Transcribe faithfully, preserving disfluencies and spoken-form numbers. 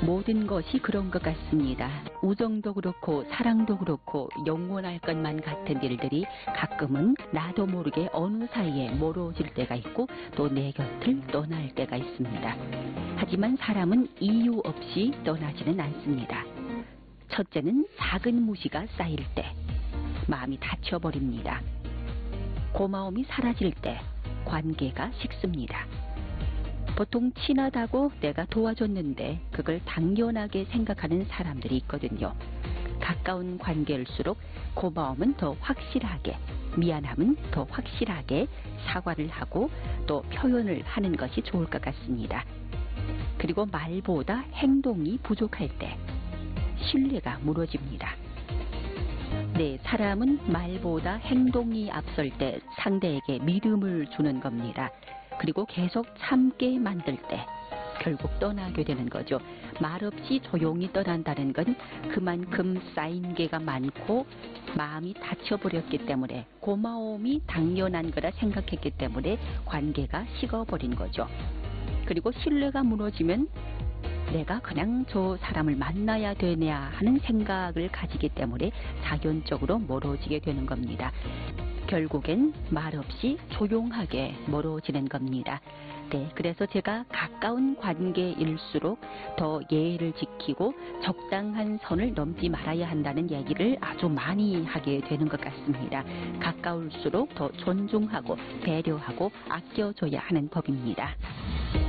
모든 것이 그런 것 같습니다. 우정도 그렇고 사랑도 그렇고 영원할 것만 같은 일들이 가끔은 나도 모르게 어느 사이에 멀어질 때가 있고 또 내 곁을 떠날 때가 있습니다. 하지만 사람은 이유 없이 떠나지는 않습니다. 첫째는 작은 무시가 쌓일 때 마음이 다쳐버립니다. 고마움이 사라질 때 관계가 식습니다. 보통 친하다고 내가 도와줬는데 그걸 당연하게 생각하는 사람들이 있거든요. 가까운 관계일수록 고마움은 더 확실하게, 미안함은 더 확실하게 사과를 하고 또 표현을 하는 것이 좋을 것 같습니다. 그리고 말보다 행동이 부족할 때 신뢰가 무너집니다. 네, 사람은 말보다 행동이 앞설 때 상대에게 믿음을 주는 겁니다. 그리고 계속 참게 만들 때 결국 떠나게 되는 거죠. 말없이 조용히 떠난다는 건 그만큼 쌓인 게가 많고 마음이 다쳐버렸기 때문에 고마움이 당연한 거라 생각했기 때문에 관계가 식어버린 거죠. 그리고 신뢰가 무너지면 내가 그냥 저 사람을 만나야 되냐 하는 생각을 가지기 때문에 자연적으로 멀어지게 되는 겁니다. 결국엔 말없이 조용하게 멀어지는 겁니다. 네, 그래서 제가 가까운 관계일수록 더 예의를 지키고 적당한 선을 넘지 말아야 한다는 얘기를 아주 많이 하게 되는 것 같습니다. 가까울수록 더 존중하고 배려하고 아껴줘야 하는 법입니다.